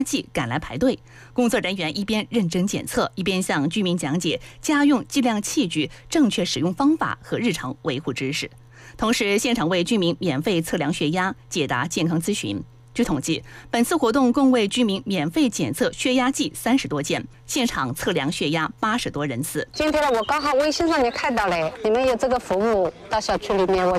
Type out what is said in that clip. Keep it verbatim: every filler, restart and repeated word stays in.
剂赶来排队，工作人员一边认真检测，一边向居民讲解家用计量器具正确使用方法和日常维护知识，同时现场为居民免费测量血压，解答健康咨询。据统计，本次活动共为居民免费检测血压计三十多件，现场测量血压八十多人次。 今天呢，我刚好微信上面看到了，你们有这个服务，到小区里面我